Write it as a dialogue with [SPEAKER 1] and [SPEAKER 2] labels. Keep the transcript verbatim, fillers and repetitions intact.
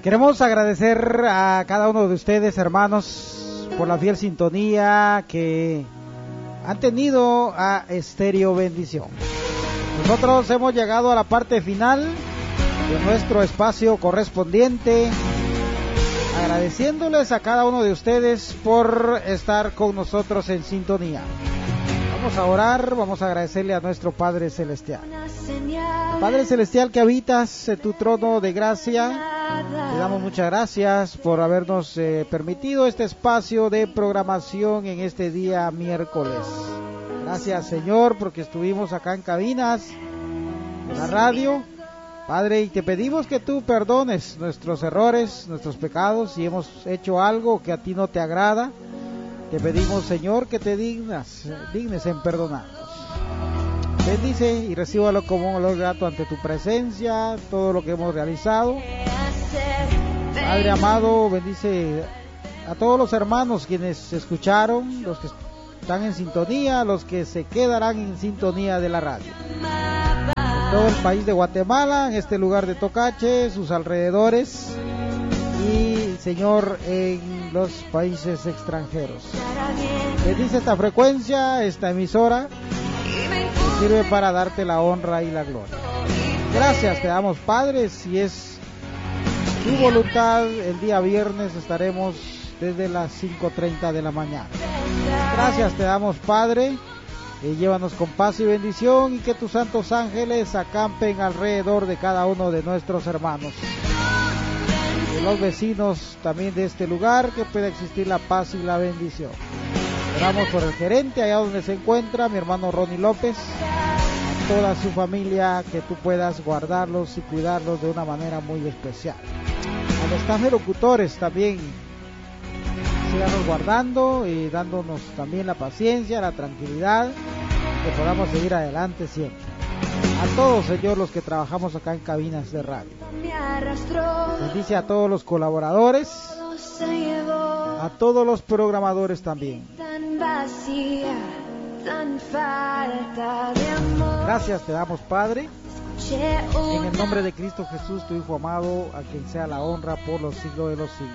[SPEAKER 1] Queremos agradecer a cada uno de ustedes, hermanos, por la fiel sintonía que han tenido a Estéreo Bendición. Nosotros hemos llegado a la parte final de nuestro espacio correspondiente, agradeciéndoles a cada uno de ustedes por estar con nosotros en sintonía. Vamos a orar, vamos a agradecerle a nuestro Padre Celestial. Padre Celestial que habitas en tu trono de gracia, te damos muchas gracias por habernos eh, permitido este espacio de programación en este día miércoles. Gracias, Señor, porque estuvimos acá en cabinas de la radio. Padre, y te pedimos que tú perdones nuestros errores, nuestros pecados, si hemos hecho algo que a ti no te agrada. Te pedimos, Señor, que te dignas, dignes en perdonarnos. Bendice y recíbalo como un olor grato ante tu presencia, todo lo que hemos realizado. Padre amado, bendice a todos los hermanos quienes escucharon, los que están en sintonía, los que se quedarán en sintonía de la radio. En todo el país de Guatemala, en este lugar de Tocache, sus alrededores, y Señor, en los países extranjeros. Bendice esta frecuencia, esta emisora, que sirve para darte la honra y la gloria. Gracias te damos, Padre, si es tu voluntad, el día viernes estaremos desde las cinco treinta de la mañana. Gracias te damos, Padre, y llévanos con paz y bendición, y que tus santos ángeles acampen alrededor de cada uno de nuestros hermanos, de los vecinos también de este lugar, que pueda existir la paz y la bendición. Oramos por el gerente allá donde se encuentra, mi hermano Ronnie López, a toda su familia, que tú puedas guardarlos y cuidarlos de una manera muy especial. A los staff locutores también, síganos guardando y dándonos también la paciencia, la tranquilidad, que podamos seguir adelante siempre. A todos, Señor, los que trabajamos acá en cabinas de radio. Bendice a todos los colaboradores, a todos los programadores también. Gracias te damos, Padre, en el nombre de Cristo Jesús, tu Hijo amado, a quien sea la honra por los siglos de los siglos.